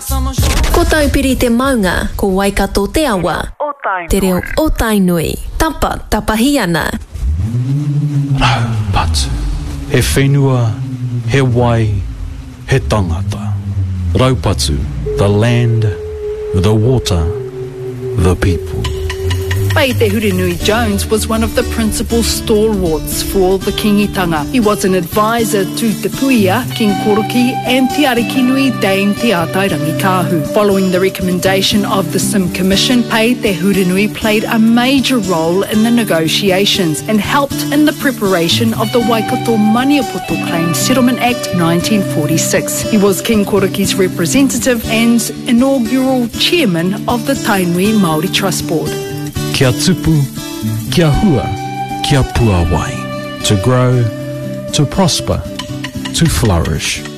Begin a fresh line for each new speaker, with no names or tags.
Ko taupiri te maunga, ko Waikato te awa. Te reo o Tainui. Tapa, tapahi ana.
Raupatu. He whenua, he wai, he tangata. Raupatu, the land, the water, the people.
Pai Te Hurinui Jones was one of the principal stalwarts for the kingitanga. He was an advisor to Te Puia, King Koroki and Te Arikinui Dame Te Atai Rangikahu. Following the recommendation of the Sim Commission, Pai Te Hurinui played a major role in the negotiations and helped in the preparation of the Waikato Maniapoto Claims Settlement Act 1946. He was King Koroki's representative and inaugural chairman of the Tainui Māori Trust Board.
Kia tupu, kia hua, kia puawai. To grow, to prosper, to flourish.